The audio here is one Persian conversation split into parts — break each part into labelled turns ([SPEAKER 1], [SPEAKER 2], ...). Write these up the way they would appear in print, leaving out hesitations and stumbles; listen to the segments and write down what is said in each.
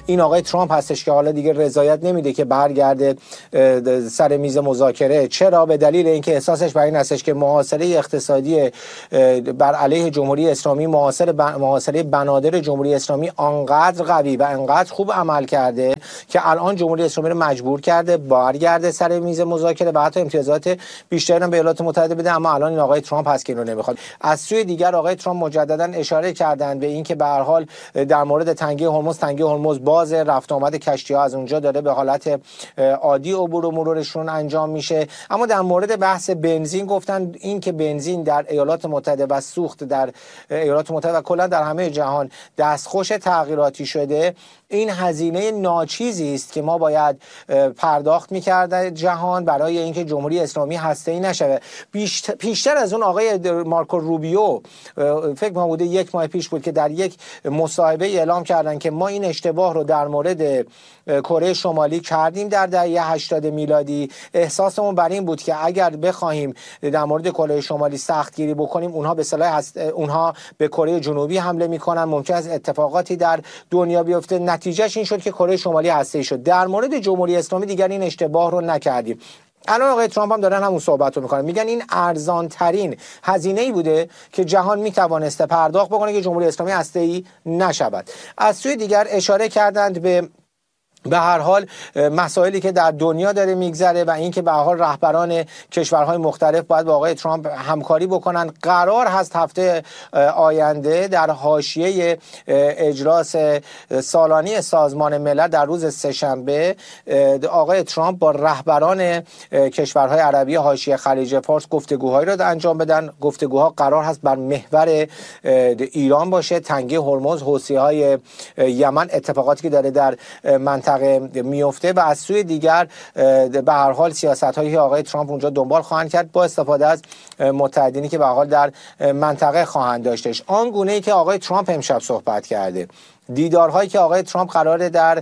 [SPEAKER 1] این آقای ترامپ هستش که حالا دیگه رضایت نمیده که برگرده سر میز مذاکره. چرا؟ به دلیل اینکه احساسش بر این هستش که محاصره اقتصادی بر علیه جمهوری اسلامی، محاصره بنادر جمهوری اسلامی آنقدر قوی و انقدر خوب عمل کرده که الان جمهوری اسلامی رو مجبور کرده برگرده سر میز مذاکره و حتی امتیازات بیشتری هم به ایالات متحده بده. اما الان این آقای ترامپ هست که اینو نمیخواد. از سوی دیگر آقای ترامپ مجددا اشاره کردن به اینکه به هر حال در مورد تنگه هرمز باز، رفت آمد کشتی‌ها از اونجا داره به حالت عادی عبور و مرورشون انجام میشه. اما در مورد بحث بنزین گفتن این که بنزین در ایالات متحده و سوخت در ایالات متحده و کلا در همه جهان دستخوش تغییراتی شده، این هزینه ناچیزی است که ما باید پرداخت می‌کرد جهان برای اینکه جمهوری اسلامی هسته‌ای نشه. پیشتر از اون آقای مارکو روبیو، فکر کنم بوده 1 ماه پیش بود، که در یک مصاحبه اعلام کردن که ما این اشتباه رو در مورد کره شمالی کردیم در دهه 80 میلادی. احساسمون بر این بود که اگر بخوایم در مورد کره شمالی سختگیری بکنیم، اونها به اصطلاح اونها به کره جنوبی حمله میکنن، ممکن است اتفاقاتی در دنیا بیفته. نتیجهش این شد که کره شمالی هسته‌ای شد. در مورد جمهوری اسلامی دیگر این اشتباه رو نکردیم. الان آقای ترامپ هم دارن همون صحبت رو میکنن، میگن این ارزان ترین هزینه‌ای بوده که جهان میتوانسته پرداخت بکنه که جمهوری اسلامی هسته‌ای نشود. از سوی دیگر اشاره کردند به هر حال مسائلی که در دنیا داره میگذره و اینکه به هر حال رهبران کشورهای مختلف باید با آقای ترامپ همکاری بکنن. قرار هست هفته آینده در حاشیه اجلاس سالانه سازمان ملل در روز سه‌شنبه آقای ترامپ با رهبران کشورهای عربی حاشیه خلیج فارس گفتگوهایی را انجام بدن. گفتگوها قرار هست بر محور ایران باشه، تنگه هرمز، حوثی‌های یمن، اتفاقاتی که داره در منطقه میفته و از سوی دیگر به هر حال سیاست‌هایی که آقای ترامپ اونجا دنبال خواهند کرد با استفاده از متحدینی که به هر حال در منطقه خواهند داشتش. آن گونه‌ای که آقای ترامپ امشب صحبت کرده، دیدارهایی که آقای ترامپ قراره در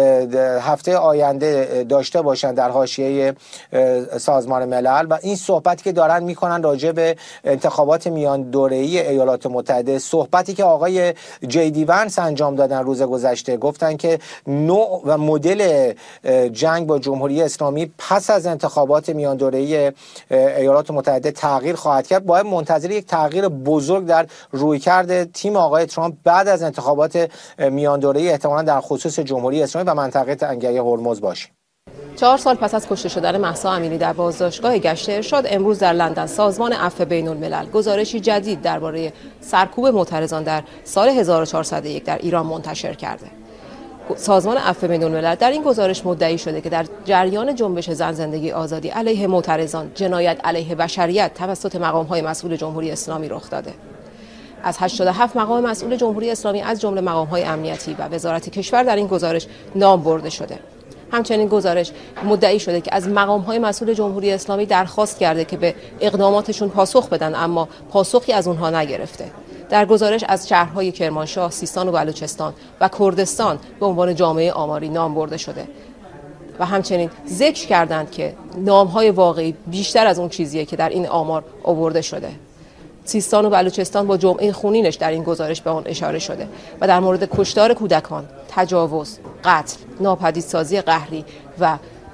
[SPEAKER 1] هفته آینده داشته باشند در حاشیه سازمان ملل و این صحبتی که دارن میکنن راجع به انتخابات میان دوره‌ای ایالات متحده، صحبتی که آقای جی دی ونس انجام دادن روز گذشته، گفتن که نوع و مدل جنگ با جمهوری اسلامی پس از انتخابات میان دوره‌ای ایالات متحده تغییر خواهد کرد. باید منتظر یک تغییر بزرگ در رویکرد تیم آقای ترامپ بعد از انتخابات میان دوره‌ای احتمالاً در خصوص جمهوری اسلامی و منطقه تنگه هرمز باشیم.
[SPEAKER 2] 4 سال پس از کشته شدن مهسا امینی در بازداشتگاه گشت ارشاد، امروز در لندن سازمان عفو بین‌الملل گزارشی جدید درباره سرکوب معترضان در سال 1401 در ایران منتشر کرده. سازمان عفو بین‌الملل در این گزارش مدعی شده که در جریان جنبش زن زندگی آزادی علیه معترضان جنایت علیه بشریت توسط مقام‌های مسئول جمهوری اسلامی رخ داده. از 87 مقام مسئول جمهوری اسلامی از جمله مقام‌های امنیتی و وزارت کشور در این گزارش نام برده شده. همچنین گزارش مدعی شده که از مقام‌های مسئول جمهوری اسلامی درخواست کرده که به اقداماتشون پاسخ بدن، اما پاسخی از اونها نگرفته. در گزارش از شهرهای کرمانشاه، سیستان و بلوچستان و کردستان به عنوان جامعه آماری نام برده شده و همچنین ذکر کردند که نام‌های واقعی بیشتر از اون چیزیه که در این آمار آورده شده. سیستان و بلوچستان با جمعه خونینش در این گزارش به آن اشاره شده و در مورد کشتار کودکان، تجاوز، قتل، ناپدیدسازی قهری و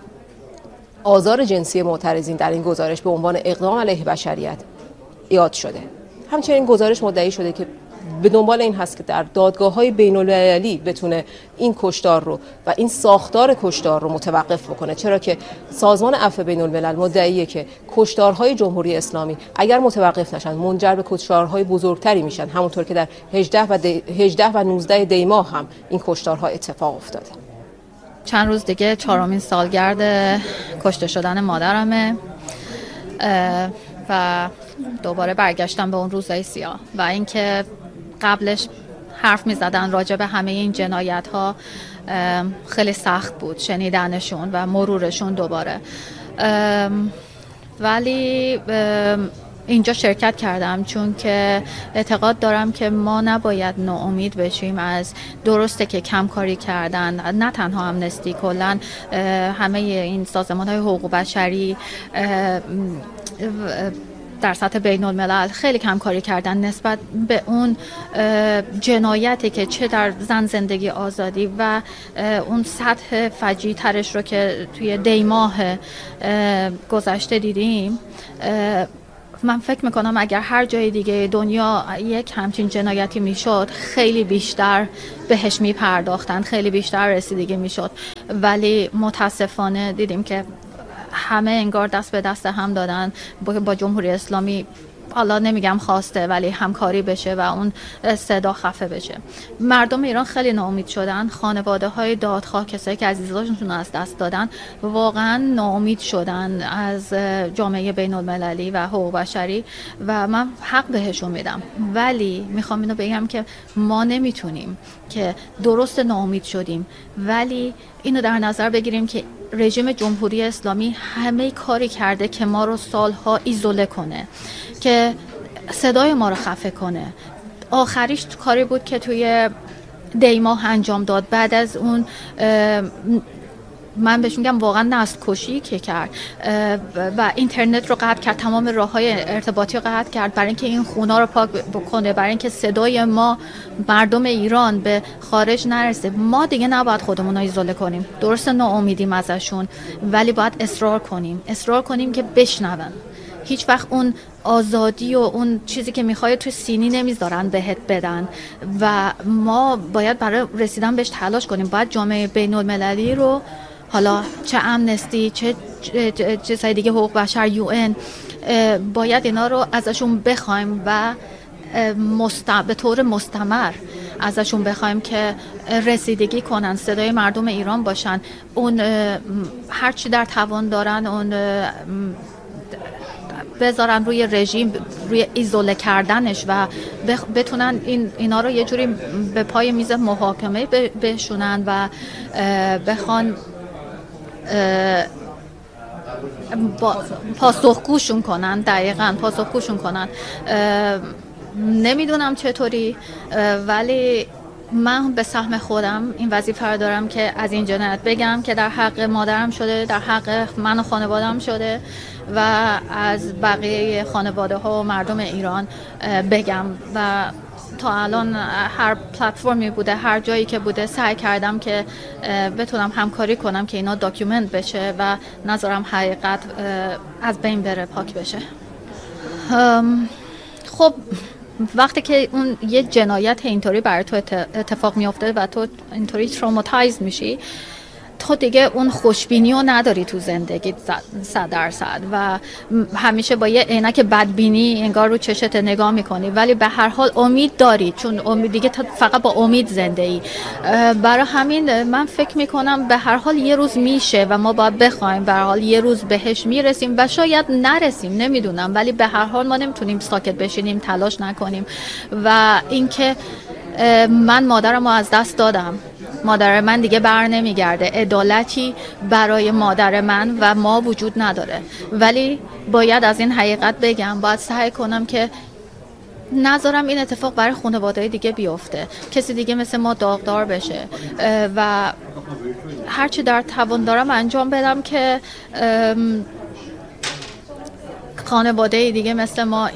[SPEAKER 2] آزار جنسی معترضین در این گزارش به عنوان اقدام علیه بشریت یاد شده. همچنین گزارش مدعی شده که به دنبال این هست که در دادگاه‌های بین‌المللی بتونه این کشتار رو و این ساختار کشتار رو متوقف بکنه، چرا که سازمان عفو بین‌الملل مدعیه که کشتارهای جمهوری اسلامی اگر متوقف نشن منجر به کشتارهای بزرگتری میشن، همونطور که در 18 و 19 دی ماه هم این کشتارها اتفاق افتاده.
[SPEAKER 3] چند روز دیگه 4مین سالگرد کشته شدن مادرمه و دوباره برگشتم به اون روزهای سیاه و اینکه قبلش حرف می زدن راجع به همه این جنایت ها خیلی سخت بود شنیدنشون و مرورشون دوباره، ولی اینجا شرکت کردم چون که اعتقاد دارم که ما نباید ناامید بشیم از درسته که کم کاری کردن، نه تنها امنستی، کلن همه این سازمان های حقوق بشری در سطح بین الملل خیلی همکاری کردن نسبت به اون جنایتی که چه در زن زندگی آزادی و اون سطح فجیع ترش رو که توی دیماه گذشته دیدیم. من فکر میکنم اگر هر جای دیگه دنیا یک همچین جنایتی میشد خیلی بیشتر بهش میپرداختن، خیلی بیشتر رسیدگی میشد، ولی متاسفانه دیدیم که همه انگار دست به دست هم دادن با جمهوری اسلامی. حالا نمیگم خواسته ولی همکاری بشه و اون صدا خفه بشه. مردم ایران خیلی ناامید شدن، خانواده های دادخواه، کسایی که عزیزانشون از دست دادن واقعا ناامید شدن از جامعه بین المللی و حقوق بشری و من حق بهشون میدم، ولی میخوام اینو بگم که ما نمیتونیم که درست ناامید شدیم ولی اینو در نظر بگیریم که رژیم جمهوری اسلامی همه کاری کرده که ما رو سالها ایزوله کنه، که صدای ما رو خفه کنه. آخریش کاری بود که توی دیماه انجام داد. بعد از اون من بهش میگم واقعا نسل کشی که کرد و اینترنت رو قطع کرد، تمام راههای ارتباطی رو قطع کرد برای اینکه این خونا رو پاک بکنه، برای اینکه صدای ما مردم ایران به خارج نرسه. ما دیگه نباید خودمون رو ایزوله کنیم، درست ناامیدیم ازشون ولی باید اصرار کنیم که بشنون. هیچ وقت اون آزادی و اون چیزی که میخوای تو سینی نمیذارن بهت بدن و ما باید برای رسیدن بهش تلاش کنیم. باید جامعه بین المللی رو، حالا چه امنستی چه چیزهای دیگه، حقوق بشر، UN، باید اینا رو ازشون بخوایم و به طور مستمر ازشون بخوایم که رسیدگی کنن، صدای مردم ایران باشن، اون هرچی در توان دارن اون بذارن روی رژیم، روی ایزوله کردنش و بتونن اینا رو یه جوری به پای میز محاکمه بشونن و بخوان پاسخگوشون کنن. دقیقاً پاسخگوشون کنن. نمیدونم چطوری ولی من به سهم خودم این وظیفه رو دارم که از این جنایت بگم که در حق مادرم شده، در حق من و خانواده‌ام شده و از بقیه خانواده ها و مردم ایران بگم. و تا الان هر پلتفرمی بوده، هر جایی که بوده، سعی کردم که بتونم همکاری کنم که اینا داکیومنت بشه و نذارم حقیقت از بین بره، پاک بشه. خب وقتی که اون یه جنایت اینطوری برای تو اتفاق میفته و تو اینطوری تروماتایز میشی، تو دیگه اون خوشبینی رو نداری تو زندگی 100% و همیشه با یه عینک بدبینی انگار رو چشت نگاه میکنی، ولی به هر حال امید داری، چون امید دیگه فقط با امید زنده ای. برای همین من فکر میکنم به هر حال یه روز میشه و ما باید بخوایم، به هر حال یه روز بهش میرسیم و شاید نرسیم، نمیدونم، ولی به هر حال ما نمیتونیم ساکت بشینیم، تلاش نکنیم. و اینکه من مادرمو از دست دادم، مادر من دیگه بر نمیگرده، عدالتی برای مادر من و ما وجود نداره، ولی باید از این حقیقت بگم، باید سعی کنم که نذارم این اتفاق برای خانواده‌های دیگه بیفته، کسی دیگه مثل ما داغدار بشه و هرچی در توان دارم انجام بدم که خانواده دیگه مثل ما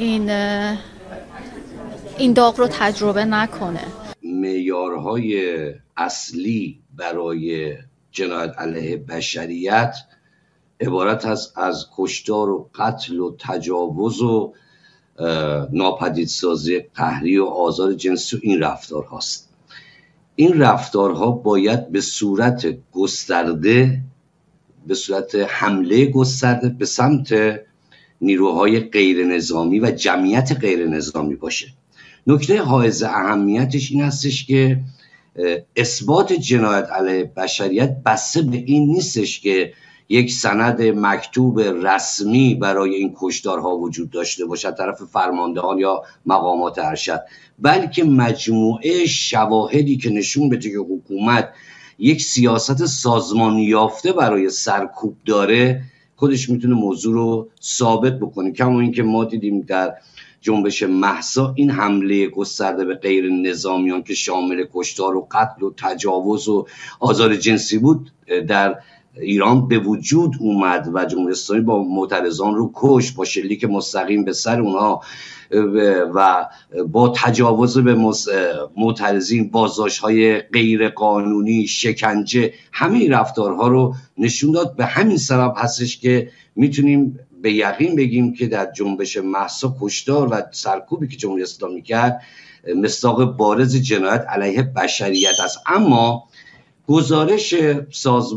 [SPEAKER 3] این داغ رو تجربه نکنه.
[SPEAKER 4] معیارهای اصلی برای جنایت علیه بشریت عبارت از کشتار و قتل و تجاوز و ناپدیدسازی قهری و آزار جنسی و این رفتار هاست. این رفتارها باید به صورت گسترده، به صورت حمله گسترده به سمت نیروهای غیر نظامی و جمعیت غیر نظامی باشه. نکته حائز اهمیتش این هستش که اثبات جنایت علیه بشریت بسته به این نیستش که یک سند مکتوب رسمی برای این کشتارها وجود داشته باشد طرف فرماندهان یا مقامات ارشد، بلکه مجموعه شواهدی که نشون بده که حکومت یک سیاست سازمانی یافته برای سرکوب داره خودش میتونه موضوع رو ثابت بکنه. کما اینکه ما دیدیم در جنبش مهسا این حمله گسترده به غیر نظامیان که شامل کشتار و قتل و تجاوز و آزار جنسی بود در ایران به وجود اومد و جمهوری اسلامی با معترضان رو کش، با شلیک مستقیم به سر اونها و با تجاوز به معترضین، بازداشت‌های غیر قانونی، شکنجه، همه این رفتارها رو نشون داد. به همین سبب هستش که میتونیم به یقین بگیم که در جنبش مهسا کشتار و سرکوبی که جمهوری اسلامی کرد مصداق بارز جنایت علیه بشریت است. اما گزارش سازمان